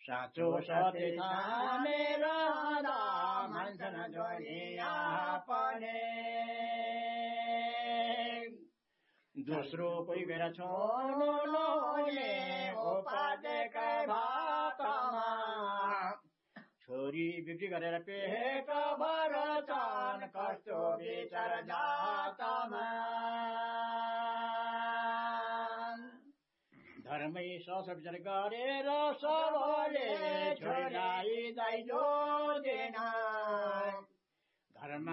साँचो सत्य थामेर मान्छन् दुनिया पनि दोस्रो कोही बेला छोड्नु नहुने उपाध्यकै भातमा छोरी बिक्री गरेर पेट भर्छन् कस्तो विचार जातमा धर्मै ससविचार गरेर सबले छोरीलाई दाइजो दिन धर्म